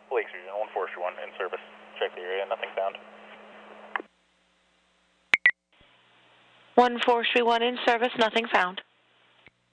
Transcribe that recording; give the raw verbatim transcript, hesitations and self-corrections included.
Lake Region, one four three one in service. Check the area, nothing found. one four three one in service, nothing found.